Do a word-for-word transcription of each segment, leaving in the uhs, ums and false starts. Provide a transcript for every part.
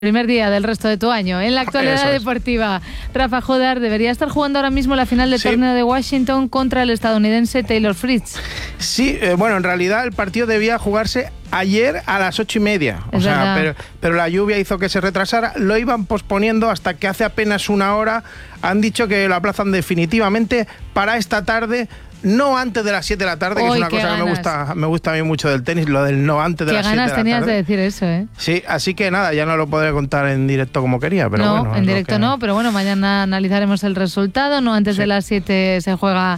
Primer día del resto de tu año. En la actualidad deportiva, Rafa Jodar debería estar jugando ahora mismo la final del sí. torneo de Washington contra el estadounidense Taylor Fritz. Sí, eh, bueno, en realidad el partido debía jugarse ayer a las ocho y media. O es sea, pero, pero la lluvia hizo que se retrasara. Lo iban posponiendo hasta que hace apenas una hora han dicho que lo aplazan definitivamente para esta tarde. No antes de las siete de la tarde, que Uy, es una cosa ganas. que me gusta, me gusta a mí mucho del tenis, lo del no antes de las siete de la tarde. Qué ganas tenías de decir eso, ¿eh? Sí, así que nada, ya no lo podré contar en directo como quería, pero no, bueno. en directo que... no, pero bueno, mañana analizaremos el resultado. No antes sí. de las siete se juega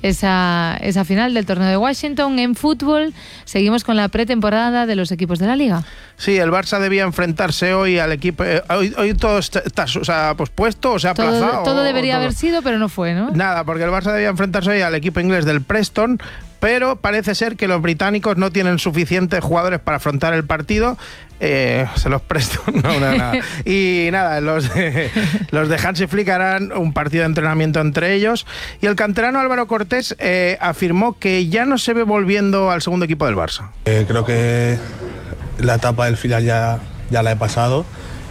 esa, esa final del torneo de Washington. En fútbol seguimos con la pretemporada de los equipos de la Liga. Sí, el Barça debía enfrentarse hoy al equipo. Eh, hoy, hoy todo está, está o sea, pospuesto o se ha aplazado. Todo, todo debería todo. haber sido, pero no fue, ¿no? Nada, porque el Barça debía enfrentarse hoy al equipo inglés del Preston, pero parece ser que los británicos no tienen suficientes jugadores para afrontar el partido. Eh, se los presto, no, no, nada. Y nada, los de, los de Hansi Flick harán un partido de entrenamiento entre ellos. Y el canterano Álvaro Cortés eh, afirmó que ya no se ve volviendo al segundo equipo del Barça. Eh, creo que la etapa del final ya, ya la he pasado.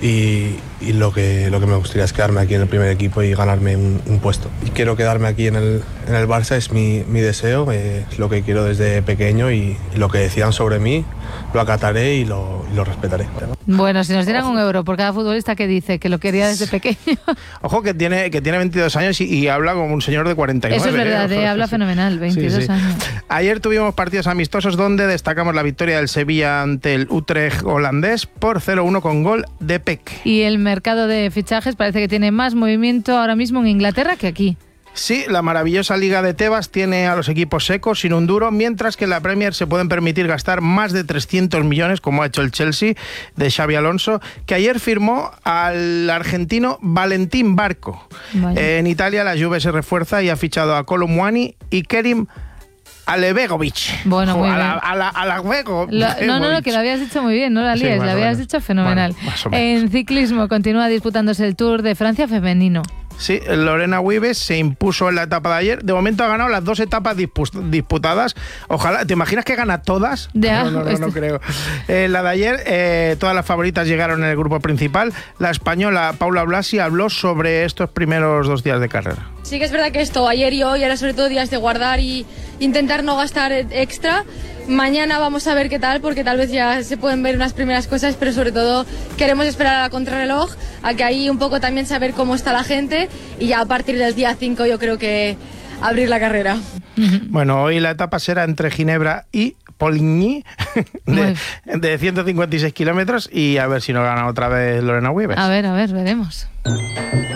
Y, y lo que lo que me gustaría es quedarme aquí en el primer equipo y ganarme un, un puesto. Y quiero quedarme aquí en el, en el Barça, es mi, mi deseo, eh, es lo que quiero desde pequeño y, y lo que decidan sobre mí lo acataré y lo, y lo respetaré. Bueno, si nos dieran un euro por cada futbolista que dice que lo quería desde pequeño. Ojo que tiene, que tiene veintidós años y, y habla como un señor de cuarenta y nueve. Eso es verdad, eh, habla fenomenal, veintidós sí, sí. años. Ayer tuvimos partidos amistosos donde destacamos la victoria del Sevilla ante el Utrecht holandés por cero uno con gol de Peck. Y el mercado de fichajes parece que tiene más movimiento ahora mismo en Inglaterra que aquí. Sí, la maravillosa Liga de Tebas tiene a los equipos secos sin un duro, mientras que en la Premier se pueden permitir gastar más de trescientos millones, como ha hecho el Chelsea de Xabi Alonso, que ayer firmó al argentino Valentín Barco. Eh, en Italia la Juve se refuerza y ha fichado a Kolo Muani y Kerim Alebegovic. Bueno, muy a bien. La, a la, a la Vego, la, no, no, no, que lo habías dicho muy bien, no la líes, sí, lo habías dicho fenomenal. Bueno, en ciclismo continúa disputándose el Tour de Francia femenino. Sí, Lorena Wiebes se impuso en la etapa de ayer. De momento ha ganado las dos etapas disputadas. Ojalá, ¿te imaginas que gana todas? Ya, no, no, no, este... no creo. Eh, la de ayer, eh, todas las favoritas llegaron en el grupo principal. La española Paula Blasi habló sobre estos primeros dos días de carrera. Sí que es verdad que esto, ayer y hoy, era sobre todo días de guardar y intentar no gastar extra. Mañana vamos a ver qué tal, porque tal vez ya se pueden ver unas primeras cosas, pero sobre todo queremos esperar a la contrarreloj, a que ahí un poco también saber cómo está la gente y ya a partir del día cinco yo creo que abrir la carrera. Bueno, hoy la etapa será entre Ginebra y Poligny de, de ciento cincuenta y seis kilómetros y a ver si no gana otra vez Lorena Wiebes. A ver, a ver, veremos.